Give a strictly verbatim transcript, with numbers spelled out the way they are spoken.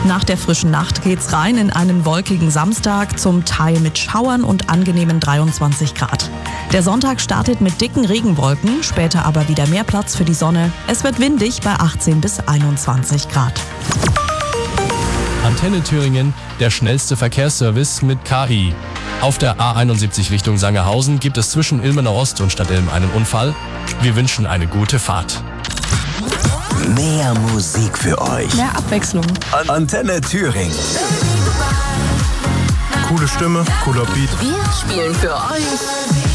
Nach der frischen Nacht geht's rein in einen wolkigen Samstag, zum Teil mit Schauern und angenehmen dreiundzwanzig Grad. Der Sonntag startet mit dicken Regenwolken, später aber wieder mehr Platz für die Sonne. Es wird windig bei achtzehn bis einundzwanzig Grad. Antenne Thüringen, der schnellste Verkehrsservice mit K I. Auf der A einundsiebzig Richtung Sangerhausen gibt es zwischen Ilmenau Ost und Stadtilm einen Unfall. Wir wünschen eine gute Fahrt. Mehr Musik für euch. Mehr Abwechslung. Antenne Thüringen. Coole Stimme, cooler Beat. Wir spielen für euch